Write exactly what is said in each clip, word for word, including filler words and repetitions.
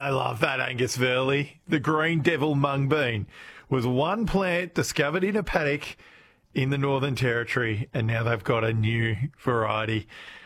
I love that, Angus Verley. The Green Devil Mung Bean was one plant discovered in a paddock in the Northern Territory, and now they've got a new variety.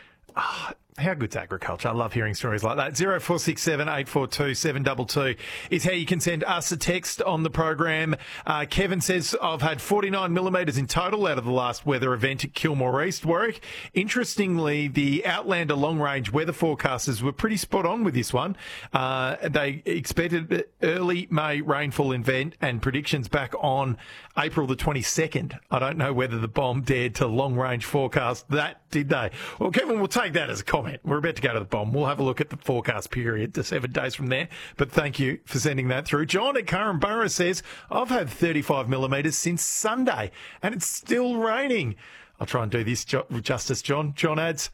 Oh, how good's agriculture? I love hearing stories like that. zero four six seven, eight four two, seven two two is how you can send us a text on the program. Uh, Kevin says, I've had forty-nine millimetres in total out of the last weather event at Kilmore East, Warwick. Interestingly, the Outlander long-range weather forecasters were pretty spot on with this one. Uh, they expected early May rainfall event and predictions back on April the twenty-second. I don't know whether the bomb dared to long-range forecast that, did they? Well, Kevin, we'll take that as a comment. We're about to go to the bomb. We'll have a look at the forecast period to seven days from there. But thank you for sending that through. John at Currumborough says, I've had thirty-five millimetres since Sunday and it's still raining. I'll try and do this justice, John. John adds,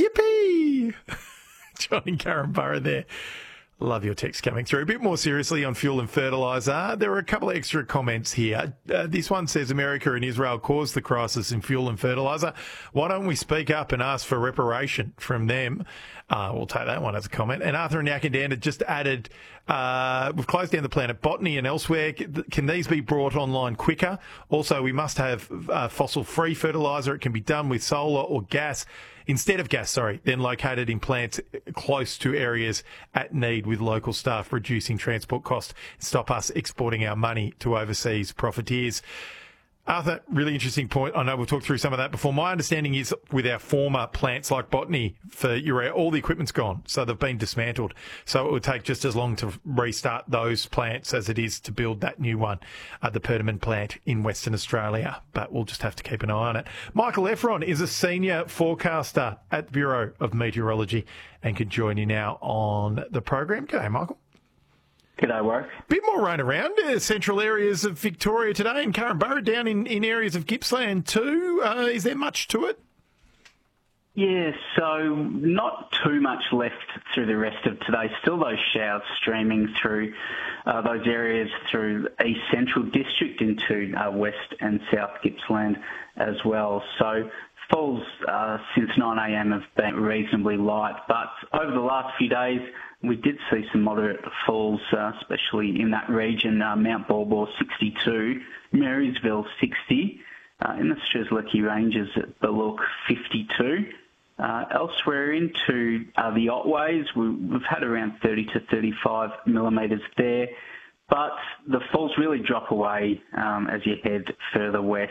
yippee! John in Currumborough there. Love your text coming through. A bit more seriously on fuel and fertiliser. There are a couple of extra comments here. Uh, this one says America and Israel caused the crisis in fuel and fertiliser. Why don't we speak up and ask for reparation from them? Uh, we'll take that one as a comment. And Arthur and Yakandanda had just added, uh, we've closed down the plant at Botany and elsewhere. Can these be brought online quicker? Also, we must have uh, fossil-free fertiliser. It can be done with solar or gas. Instead of gas, sorry, then located in plants close to areas at need with local staff, reducing transport costs, stop us exporting our money to overseas profiteers. Arthur, really interesting point. I know we've talked through some of that before. My understanding is with our former plants like Botany for urea, all the equipment's gone, so they've been dismantled. So it would take just as long to restart those plants as it is to build that new one at the Perdaman plant in Western Australia. But we'll just have to keep an eye on it. Michael Efron is a senior forecaster at the Bureau of Meteorology and can join you now on the program. G'day, Michael. G'day, Warwick. Bit more rain around uh, central areas of Victoria today and Currumborough, down in, in areas of Gippsland too. Uh, is there much to it? Yeah, so not too much left through the rest of today. Still those showers streaming through uh, those areas through East Central District into uh, West and South Gippsland as well. So falls uh, since nine a m have been reasonably light, but over the last few days we did see some moderate falls, uh, especially in that region. uh, Mount Baw sixty-two, Marysville sixty, uh, in the Strzelecki Ranges at Ballook fifty-two. Uh, elsewhere into uh, the Otways, we, we've had around thirty to thirty-five millimetres there, but the falls really drop away um, as you head further west.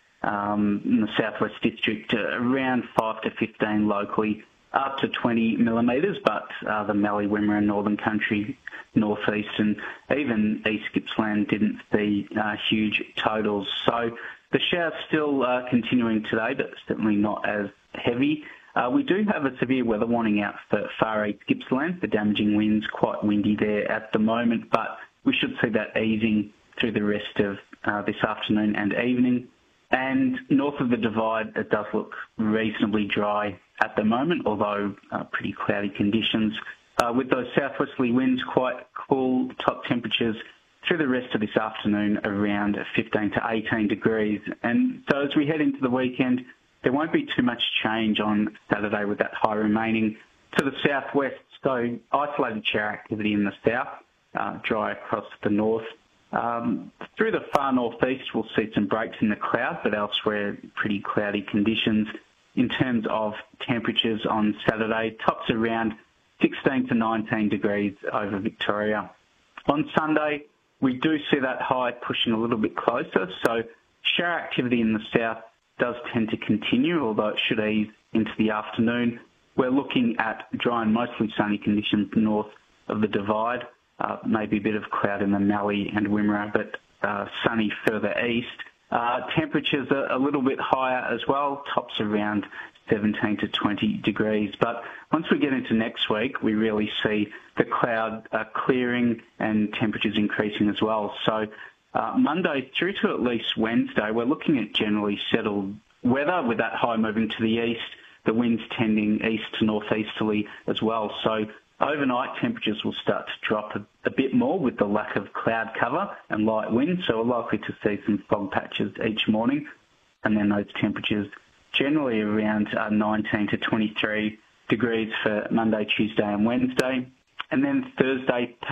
Um, in the Southwest District, uh, around five to fifteen locally, up to twenty millimetres, but uh, the Mallee, Wimmera, Northern Country, North East and even East Gippsland didn't see uh, huge totals. So the shower's still uh, continuing today, but certainly not as heavy. Uh, we do have a severe weather warning out for Far East Gippsland for damaging winds, quite windy there at the moment, but we should see that easing through the rest of uh, this afternoon and evening. And north of the Divide, it does look reasonably dry at the moment, although uh, pretty cloudy conditions. Uh, with those southwesterly winds, quite cool top temperatures through the rest of this afternoon, around fifteen to eighteen degrees. And so as we head into the weekend, there won't be too much change on Saturday with that high remaining to the southwest. So isolated shower activity in the south, uh, dry across the north. Um, through the far northeast, we'll see some breaks in the cloud, but elsewhere, pretty cloudy conditions. In terms of temperatures on Saturday, tops around sixteen to nineteen degrees over Victoria. On Sunday, we do see that high pushing a little bit closer, so shower activity in the south does tend to continue, although it should ease into the afternoon. We're looking at dry and mostly sunny conditions north of the Divide. Uh, maybe a bit of cloud in the Mallee and Wimmera, but uh, sunny further east. Uh, temperatures are a little bit higher as well, tops around seventeen to twenty degrees. But once we get into next week, we really see the cloud uh, clearing and temperatures increasing as well. So uh, Monday through to at least Wednesday, we're looking at generally settled weather with that high moving to the east, the winds tending east to northeasterly as well. So overnight temperatures will start to drop a, a bit more with the lack of cloud cover and light wind, so we're likely to see some fog patches each morning, and then those temperatures generally around uh, nineteen to twenty-three degrees for Monday, Tuesday and Wednesday. And then Thursday,